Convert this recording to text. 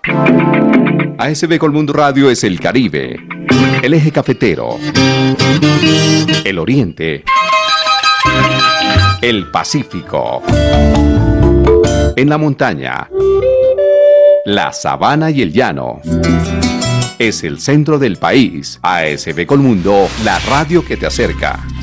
ASB Colmundo Radio es el Caribe, el eje cafetero, el Oriente, el Pacífico, en la montaña, la sabana y el llano. Es el centro del país. ASB Colmundo, la radio que te acerca.